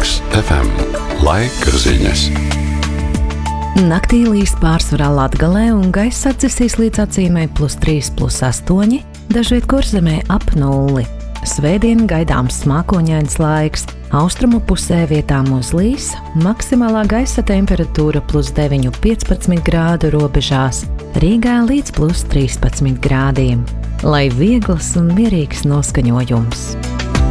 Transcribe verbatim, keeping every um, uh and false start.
Laks F M. Laika ziņas. Naktī līs pārsvarā Latgalē un gaiss atdzesīs līdz atzīmei plus trīs, plus astoņi, dažviet Kurzemē ap nulli. Svētdien gaidāms mākoņains laiks, austrumu pusē vietām uzlīs, maksimālā gaisa temperatūra plus deviņi, piecpadsmit grādu robežās, Rīgā līdz plus trīspadsmit grādiem. Lai viegls un mierīgs noskaņojums.